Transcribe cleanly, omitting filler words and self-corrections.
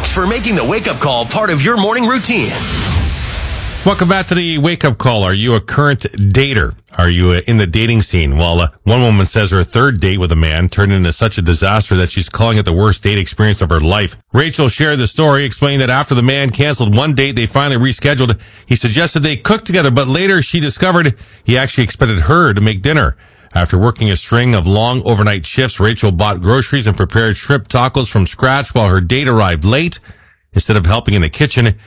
Thanks for making the wake-up call part of your morning routine. Welcome back to the wake-up call. Are you a current dater? Are you in the dating scene? Well, one woman says her third date with a man turned into such a disaster that she's calling it the worst date experience of her life. Rachel shared the story, explaining that after the man canceled one date they finally rescheduled, he suggested they cook together, but later she discovered he actually expected her to make dinner. After working a string of long overnight shifts, Rachel bought groceries and prepared shrimp tacos from scratch while her date arrived late. Instead of helping in the kitchen,